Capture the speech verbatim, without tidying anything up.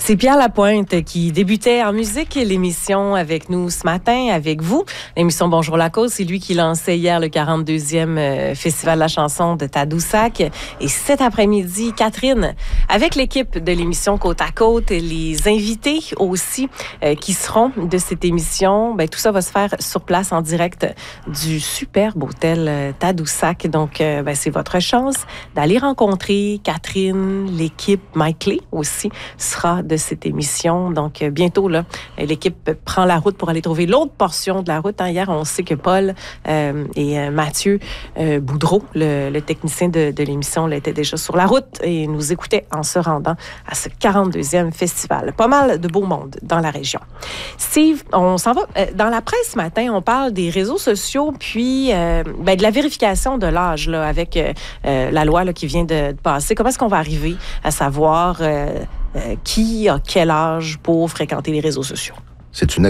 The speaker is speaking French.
C'est Pierre Lapointe qui débutait en musique l'émission avec nous ce matin, avec vous. L'émission Bonjour la Cause, c'est lui qui lançait hier le quarante-deuxième Festival de la chanson de Tadoussac. Et cet après-midi, Catherine, avec l'équipe de l'émission Côte à Côte, les invités aussi euh, qui seront de cette émission, ben, tout ça va se faire sur place en direct du superbe hôtel Tadoussac. Donc, euh, ben, c'est votre chance d'aller rencontrer Catherine, l'équipe, Mike Clé aussi sera de cette émission. Donc, euh, bientôt, là, l'équipe prend la route pour aller trouver l'autre portion de la route. Hein. Hier, on sait que Paul euh, et euh, Mathieu euh, Boudreau, le, le technicien de, de l'émission, là, était déjà sur la route et nous écoutait en se rendant à ce quarante-deuxième festival. Pas mal de beau monde dans la région. Steve, on s'en va. Euh, dans la presse ce matin, on parle des réseaux sociaux puis euh, ben, de la vérification de l'âge là, avec euh, euh, la loi là, qui vient de, de passer. Comment est-ce qu'on va arriver à savoir euh, euh, qui a quel âge pour fréquenter les réseaux sociaux? C'est une